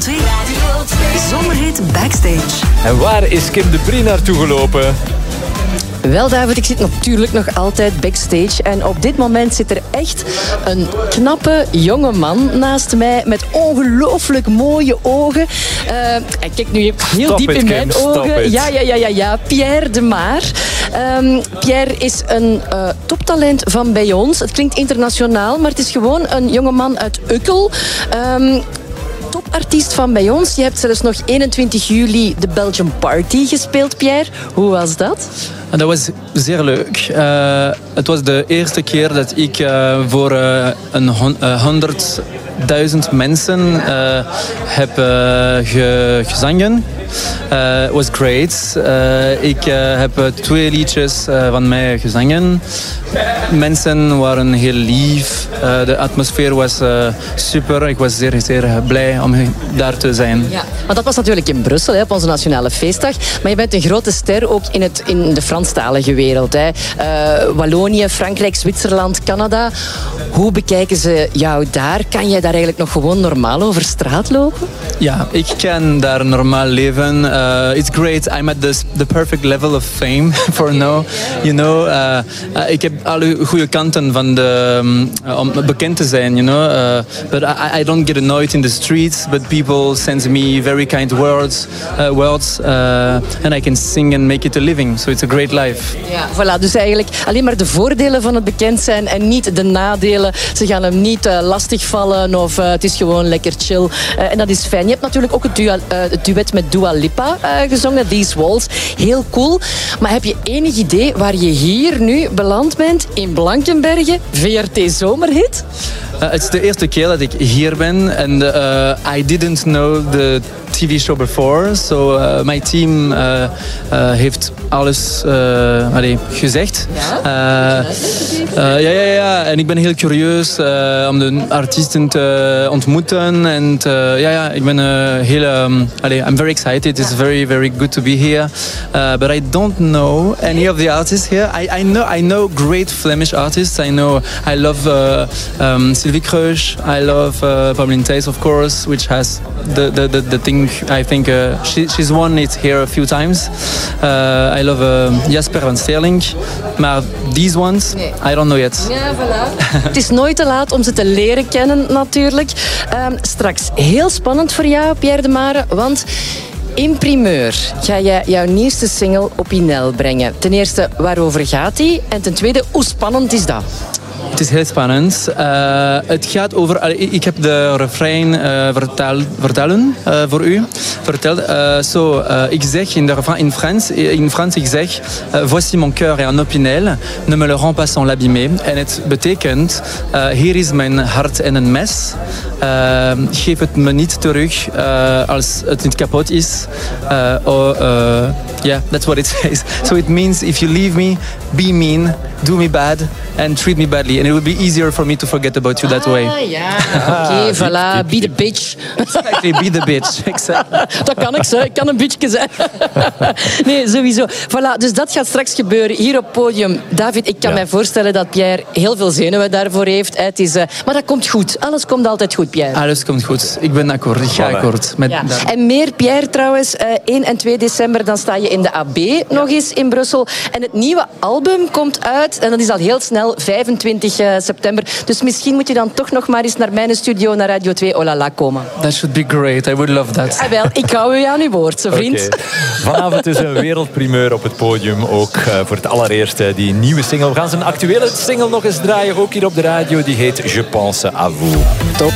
2. Zomerhit Backstage. En waar is Kim de Brie naartoe gelopen? Wel, David, ik zit natuurlijk nog altijd backstage. En op dit moment zit er echt een knappe jonge man naast mij met ongelooflijk mooie ogen. En kijk nu heel diep in mijn ogen. Ja. Pierre de Maar. Pierre is een toptalent van bij ons. Het klinkt internationaal, maar het is gewoon een jongeman uit Ukkel. Topartiest van bij ons. Je hebt zelfs nog 21 juli de Belgian Party gespeeld, Pierre. Hoe was dat? Dat was zeer leuk. Het was de eerste keer dat ik voor 100.000 mensen heb gezongen. It was great. Ik heb 2 liedjes van mij gezongen. Mensen waren heel lief. De atmosfeer was super. Ik was zeer, zeer blij om daar te zijn. Ja, maar dat was natuurlijk in Brussel, hè, op onze nationale feestdag. Maar je bent een grote ster ook in de Franstalige wereld. Hè. Wallonië, Frankrijk, Zwitserland, Canada. Hoe bekijken ze jou daar? Kan jij daar eigenlijk nog gewoon normaal over straat lopen? Ja, ik kan daar normaal leven. It's great. I'm at the perfect level of fame for now. You know, ik heb alle goede kanten van om bekend te zijn. You know, but I don't get annoyed in the streets. But people send me very kind words, and I can sing and make it a living. So it's a great life. Ja, voilà. Dus eigenlijk alleen maar de voordelen van het bekend zijn en niet de nadelen. Ze gaan hem niet lastigvallen of het is gewoon lekker chill. En dat is fijn. Je hebt natuurlijk ook het duet met Dua Lipa gezongen, These Walls. Heel cool. Maar heb je enig idee waar je hier nu beland bent? In Blankenberge, VRT Zomerhit? Het is de eerste keer dat ik hier ben. En I didn't know the TV show before. So my team heeft alles gezegd. Ja. En ik ben heel curieus om de artiesten te ontmoeten. En ik ben I'm very excited. It's very, very good to be here. But I don't know any of the artists here. I know great Flemish artists. I love Sylvie Kreusch. I love Pauline Thijs, of course, which has the thing. I think she's won it here a few times. I love Jasper van Sterling. Maar these ones, I don't know yet. Ja, voilà. Het is nooit te laat om ze te leren kennen, natuurlijk. Straks heel spannend voor jou, Pierre de Mare, want in primeur ga jij jouw nieuwste single op Inel brengen. Ten eerste, waarover gaat die? En ten tweede, hoe spannend is dat? Het is heel spannend. Het gaat over... Ik heb de refrein vertellen voor u. Ik zeg in Frans, ik zeg... Voici mon cœur et un opinel, ne me le rends pas sans l'abîmer. En het betekent... hier is mijn hart en een mes. Geef het me niet terug als het niet kapot is. That's what it says. So it means if you leave me, be mean, do me bad and treat me badly. And it will be easier for me to forget about you that way. Oké, voilà. Be the bitch. Exactly, be the bitch. Exactly. Dat kan ik zo. Ik kan een bitchje zijn. Nee, sowieso. Voilà, dus dat gaat straks gebeuren hier op het podium. David, ik kan mij voorstellen dat Pierre heel veel zenuwen daarvoor heeft. Het is, maar dat komt goed. Alles komt altijd goed, Pierre. Alles komt goed. Ik ben akkoord. Ik ga akkoord. En meer, Pierre, trouwens. 1 en 2 december dan sta je in de AB nog eens in Brussel. En het nieuwe album komt uit. En dat is al heel snel, 25 september. Dus misschien moet je dan toch nog maar eens naar mijn studio, naar Radio 2 Olala komen. That should be great. I would love that. Wel, ik hou u aan uw woord, zo vriend. Okay. Vanavond is een wereldprimeur op het podium. Ook voor het allereerst die nieuwe single. We gaan zijn actuele single nog eens draaien. Ook hier op de radio. Die heet Je pense à vous. Top.